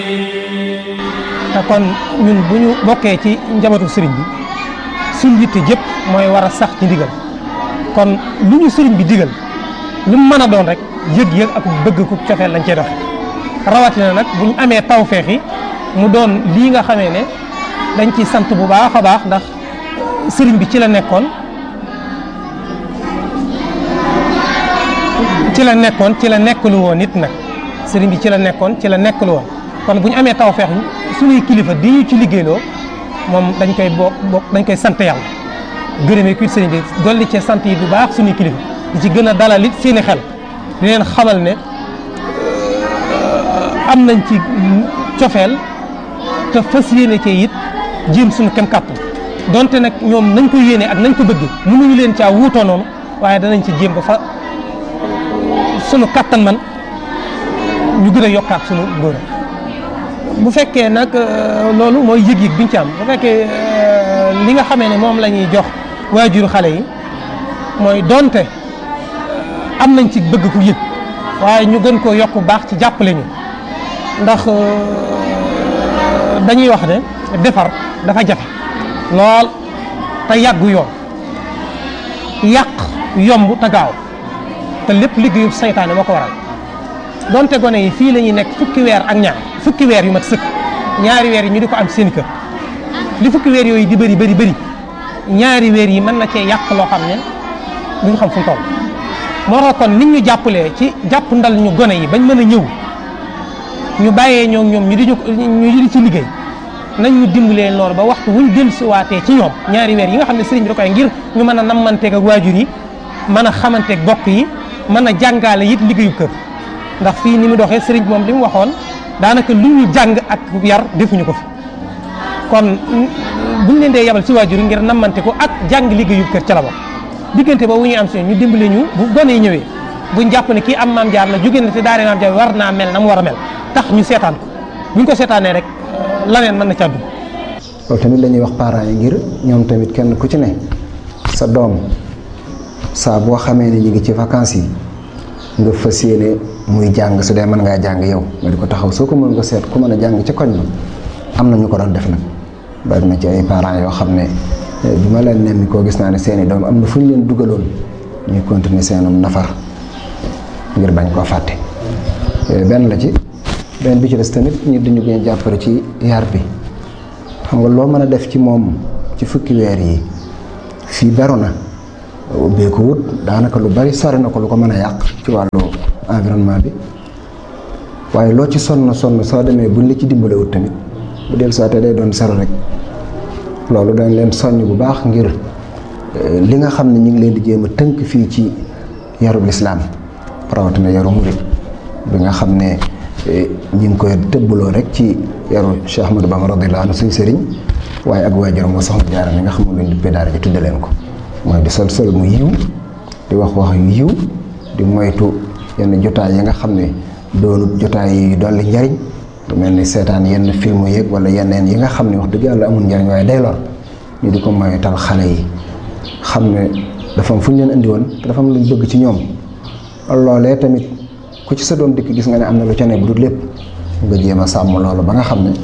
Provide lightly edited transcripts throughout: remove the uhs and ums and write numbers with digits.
te kon ñun bu ñu bokkee ci njabootu sëriñ bi suñ yitte jëpp mooy war a sax ci ndigal kon lu ñu sëriñ bi digal lu mu mën a doon rek yëg-yëg ak bëgg ku cofeel lañ cee doxe rawatina nag bu ñu amee tawfeex yi mu doon lii nga xamee ne dañ ci sant bu baax a baax ndax sëriñ bi ci la nekkoon ci la nekkalu woon nit nag sëriñ bi ci la nekkoon ci la nekkalu woon kon bu ñu amee tawfeex suñuy kilifa di ñu ci liggéeyloo moom dañ koy sant yàlla gërëmee kuy sëriñ bi dolli ci sant yi bu baax suñuy kilifa di ci gën a dalal it seeni xel di leen xamal ne am nañ ci cofeel te fas yéene ci it jéem suñu kem kàttan donte nag ñoom nañ ko yéene ak nañ ko bëgg mënuñu leen caa wuutoo noonu waaye danañ ci jéem ba fa sunu kàttan man ñu gën a yokkaat sunu góor bu fekkee nag loolu mooy yëg-yëg biñ ci am bu fekkee li nga xamee ne moom la ñuy jox waajuru xale yi mooy donte am nañ ci bëgg ku yëg waaye ñu gën koo yokk baax ci jàppale ñu ndax dañuy wax ne defar dafa jafe lool te yàggu yoon yàq yomb te gaaw te lépp liggéeyu saytaane moo ko waral donte gone yi fii la ñuy nekk fukki weer yu mat sëkk ñaari weer yi ñu di ko am seen kër li fukki weer yooyu di bëri ñaari weer yi mën na cee yàq loo xam ne duñ xam fu mu toll moo tax kon nit ñu jàppalee ci jàpp ndal ñu gone yi bañ mën a ñëw ñu bàyyee ñoom ñu di ci liggéey nañ ñu dimbalee loolu ba waxtu wuñ dellusiwaatee ci ñoom ñaari weer yi nga xam ne sëriñ bi da koy ngir ñu mën a nammanteeg ak waajur yi mën a xamanteeg bokk yi mën a jàngaale it liggéeyu kër ndax fii ni mu doxee sëriñ bi moom li mu waxoon daanaka lu ñu jàng ak yar defuñu ko fi kon buñ leen dee yabal ci waajur yi ngir nammante ko ak jàng liggéeyu kër ca la bokk diggante boobu ñu am si ñu dimbale ñu bu gone yi ñëwee buñ jàpp ne kii am maam jaar la jóge na te daare maam jaar war naa mel na mu war a mel tax ñu seetaan ko buñ ko seetaanee rek laneen mën na ca dugg. loolu tamit la ñuy wax parents yi ngir ñoom tamit kenn ku ci ne sa doom saa boo xamee ne ñu ngi ci vacances yi nga fas yéene muy jàng su dee mën ngaa jàng yow nga di ko taxaw soo ko mën nga seet ku mën a jàng ci koñ ba am na ñu ko doon def nag bari na ci ay parents yoo xam ne bi ma leen nemmi koo gis naa ne seeni doom am na fu ñu leen dugaloon ñuy continuer seenum nafar ngir bañ koo fàtte benn la ci benn bi ci des tamit ñu dañu gën a jàppale ci yar bi xam nga loo mën a def ci moom ci fukki weer yi fii beru na ubbee ko wut daanaka lu bari sori na ko lu ko mën a yàq ci wàllu environnement bi waaye loo ci sonn soo demee buñ la ci dimbale wut tamit bu del soité day doon sero rek loolu dañ leen soññ bu baax ngir li nga xam ne ñu ngi leen di jéem a tënk fii ci yarub lislaam rawatina yaru murid bi nga xam ne ñu ngi koy tëbbaloo rek ci yaru Cheikh Ahmadou Bamba radiyallahu anhu suñu sëriñ waaye ak waajuram moo soxna Jaara mi nga xam ne luñ duppee daara ji tudde leen ko mooy di sol mu yiw di wax yu yiw di moytu yenn jotaay yi nga xam ne doonut jotaay yi dolli njariñ lu mel ni seetaan yenn film yeeg wala yeneen yi nga xam ne wax dëgg yàlla amul njariñ waaye day lor ñu di ko moytal xale yi xam ne dafa am fu ñu leen indi woon te dafa am luñ bëgg ci ñoom loolee tamit ku ci sa doom dikk gis nga ne am na lu ca ne bu dul lépp nga jéem a sàmm loolu ba nga xam ne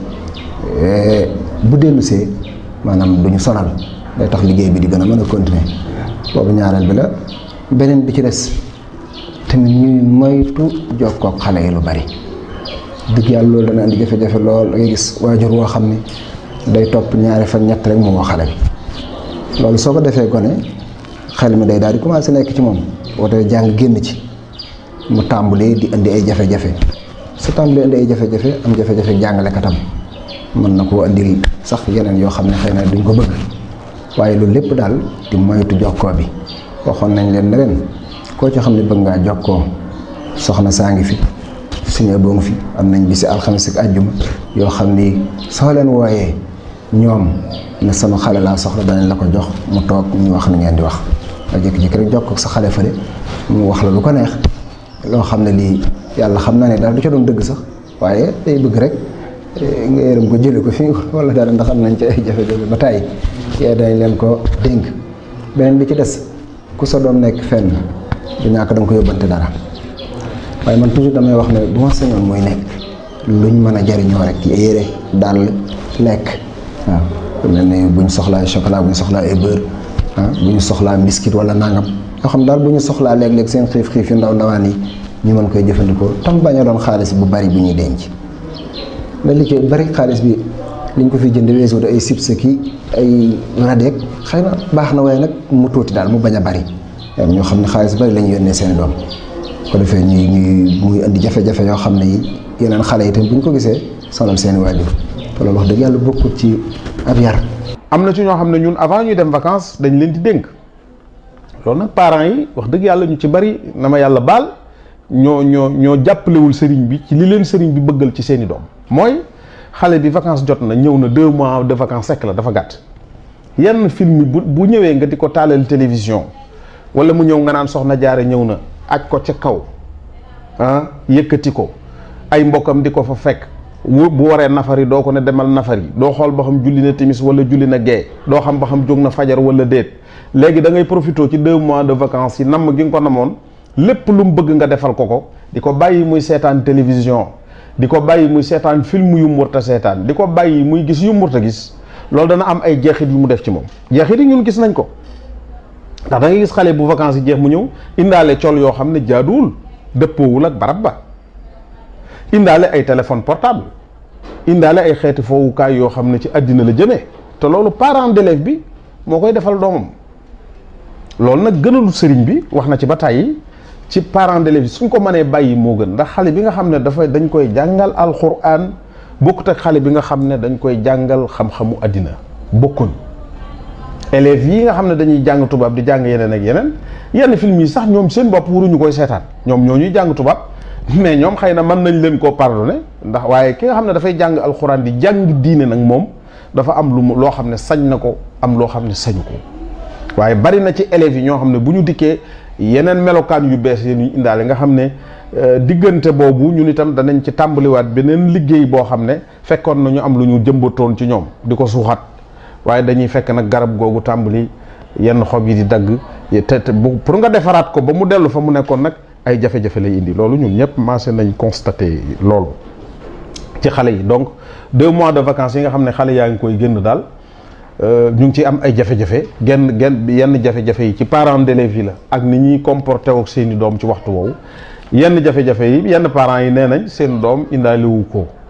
bu dellusee maanaam duñu sonal day tax liggéey bi di gën a mën a continuer boobu ñaareel bi la beneen bi ci des tamit ñuy moytu jokkoo ak xale yi lu bari dëgg yàlla loolu dana andi jafe-jafe lool da ngay gis waajur woo xam ne day topp ñaari fan ñett rek mu woo xale bi loolu soo ko defee gone xel mi day daal di commencé nekk ci moom woote jàng génn ci mu tàmbalee di indi ay jafe-jafe su tàmbalee indi ay jafe-jafe am jafe-jafe jàngalekatam mën na koo andil sax yeneen yoo xam ne xëy na duñ ko bëgg waaye loolu lépp daal di moytu jokkoo bi waxoon nañ leen ne leen koo ci xam ne bëgg ngaa jokkoo soxna saa ngi fi suñu boo ngi fi am nañ bisi alxames ak àjjuma yoo xam ni soo leen wooyee ñoom ne sama xale laa soxla danañ la ko jox mu toog ñu wax ni ngeen di wax nga jékki-jékki rek jokkoo ak sa xale fële mu wax la lu ko neex loo xam ne lii yàlla xam na ne daal du ca doon dëgg sax waaye day bëgg rek nga yërëm ko jële ko fi wala dara ndax am nañ ci ay jafe-jafe ba tàyyi yee dañ leen ko dénk beneen bi ci des ku sa doom nekk fenn du ñàkk da nga ko yóbbante dara waaye man toujours damay wax ne bu ma sañoon mooy nekk luñ mën a jariñoo rek yére dàll lekk waaw mel ne bu ñu soxlaa chocolat bu ñu soxlaa ay beurre bu ñu soxlaa biscuit wala nangam yoo xam daal bu ñu soxlaa léeg-léeg seen xiif yu ndaw ndawaan yi ñu mën koy jëfandikoo tam bañ a doon xaalis bu bari bu ñuy denc la li ci bari xaalis bi liñ ko fi jënd weesu ay chips ki ay radeek xëy na baax na waaye nag mu tuuti daal mu bañ a bari ñoo xam ne xaalis bari la ñu yónnee seen doom ko defee ñuy muy indi jafe-jafe yoo xam ne yi yeneen xale yi tamit bu ñu ko gisee sonal seeni waajur te loolu wax dëgg yàlla bokkut ci ab yar. am na ci ñoo xam ne ñun avant ñuy dem vacances dañ leen di dénk loolu nag parents yi wax dëgg yàlla ñu ci bari na ma yàlla baal ñoo jàppalewul sëriñ bi ci li leen sëriñ bi bëggal ci seeni doom mooy xale bi vacances jot na ñëw na 2 mois de vacances sekk la dafa gàtt yenn film bu ñëwee nga di ko taalal télévision wala mu ñëw nga naan soxna jaare ñëw na aj ko ca kaw yëkkati ko ay mbokkam di ko fa fekk bu waree nafari doo ko ne demal nafari doo xool ba xam julli na timis wala julli na gee doo xam ba xam jóg na fajar wala déet léegi da ngay profité ci 2 mois de vacances yi namm gi nga ko namoon lépp lu mu bëgg nga defal ko di ko bàyyi muy seetaan télévision di ko bàyyi muy seetaan film yu mu warta seetaan di ko bàyyi muy gis yu mu warta gis loolu dana am ay jeexit yu mu def ci moom jeexit yi ñun gis nañ ko ndax da ngay gis xale bu vacances yi jeex mu ñëw indaale col yoo xam ne jaaduwul dëppoowul ak barab ba indaale ay téléphone portable indaale ay xeeti foowukaay yoo xam ne ci àddina la jëmee te loolu parent d'élève bi moo koy defal doomam loolu nag gënalu sëriñ bi wax na ci ba tàyyi ci parent d'élève bi suñ ko mënee bàyyi moo gën ndax xale bi nga xam ne dañ koy jàngal alxuraan bokkut ak xale bi nga xam ne dañ koy jàngal xam-xamu àddina bokkuñ élèves yi nga xam ne dañuy jàng tubaab di jàng yeneen ak yenn film yi sax ñoom seen bopp waruñu koy seetaan ñoom ñoo ñuy jàng tubaab mais ñoom xëy na mën nañ leen koo pardonné ndax waaye ki nga xam ne dafay jàng alxuraan di jàng diine nag moom dafa am loo xam ne sañ na ko am loo xam ne sañu ko waaye bari na ci élèves yi ñoo xam ne bu ñu dikkee yeneen melokaan yu bees yi ñu indaale nga xam ne diggante boobu ñun itam danañ ci tàmbaliwaat beneen liggéey boo xam ne fekkoon na ñu am lu ñu jëmbatoon ci ñoom di ko suuxat waaye dañuy fekk nag garab googu tàmbali yenn xob yi di dagg te pour nga defaraat ko ba mu dellu fa mu nekkoon nag ay jafe-jafe lay indi loolu ñun ñëpp maase nañ constaté loolu ci xale yi donc 2 mois de vacances yi nga xam ne xale yaa ngi koy génn daal ñu ngi ci am ay jafe-jafe yenn jafe-jafe yi ci parents d'élèves yi la ak ni ñuy comporté ak seeni doom ci waxtu woowu yenn jafe-jafe yi yenn parents yi nee nañ seen doom indaaliwu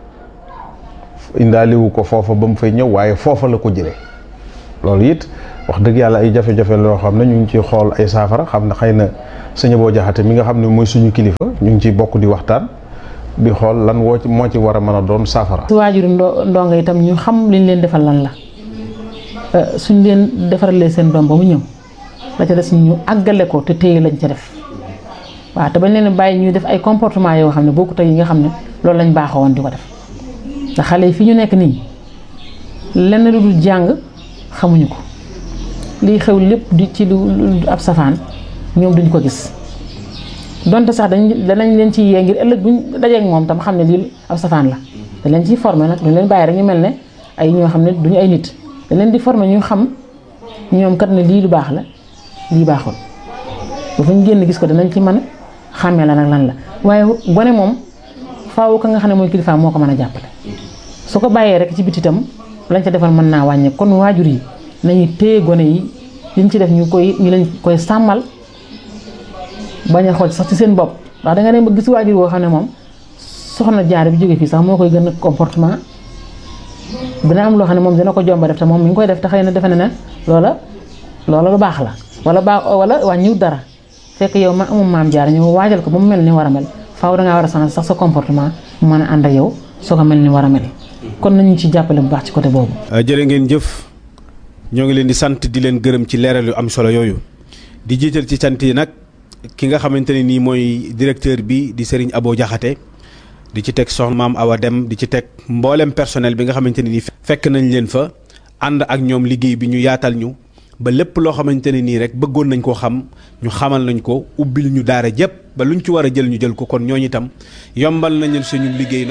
ko foofa ba mu fay ñëw waaye foofa la ko jëlee loolu it wax dëgg yàlla ay jafe-jafe loo xam ne ñu ngi ciy xool ay saafara xam ne xëy na sëñ Abo Jaxate mi nga xam ne mooy suñu kilifa ñu ngi ciy bokk di waxtaan di xool lan moo ci war a mën a doon saafara. su waajuru ndongo itam ñu xam liñ leen defal lan la suñ leen defaralee seen doom ba mu ñëw la ca des ñu àggale ko te téye lañ ca def waaw te bañ leen bàyyi ñuy def ay comportement yoo xam ne bokkut ak yi nga xam ne loolu lañ baaxoo woon di ko def ndax xale yi fi ñu nekk nii lenn lu dul jàng xamuñu ko lii xew lépp di ci lu ab safaan ñoom duñ ko gis donte sax danañ leen ci yee ngir ëllëg buñ dajeek moom tam xam ne lii ab safaan la dañ leen ciy formé nag duñ leen bàyyi rek ñu mel ne ay ñoo xam ne duñu ay nit dañ leen di formé ñu xam ñoom kat ne lii lu baax la lii baaxul ba fa ñu génn gis ko danañ ci mën xàmmee la nag lan la waaye gone moom faaw ka nga xam ne mooy kilifa moo ko mën a jàppale su ko bàyyee rek ci biti itam lañ ca defal mën naa wàññe kon waajur yi nañu téye gone yi liñ ci def ñu leen koy sàmmal bañ a xool sax ci seen bopp ndax da nga dem ba gis waajur woo xam ne moom soxna jaar bi jóge fii sax moo koy gën a comportement dina am loo xam ne moom dina ko jomba def te moom mi ngi koy def te xëy na defe na ne loola lu baax la wala wàññiw dara fekk yow ma amum maam jaar ñu waajal ko ba mu mel ni war a mel faaw dangaa war a changer sax sa comportement mu mën a ànd ak yow soo ko mel ni war a mel kon nañu ci jàppale bu baax ci côté boobu. jërë ngeen jëf ñoo ngi leen di sant di leen gërëm ci leeral yu am solo yooyu di jiital ci sant yi nag ki nga xamante ne nii mooy directeur bi di Serigne Abo Jaxate di ci teg soxna Maam Awa Dem di ci teg mboolem personnel bi nga xamante ne nii fekk nañ leen fa ànd ak ñoom liggéey bi ñu yaatal ñu ba lépp loo xamante ne nii rek bëggoon nañ koo xam ñu xamal nañ ko ubbil ñu daara jëpp ba luñ ci war a jël ñu jël ko kon ñooñu itam yombal nañ leen suñu liggéey.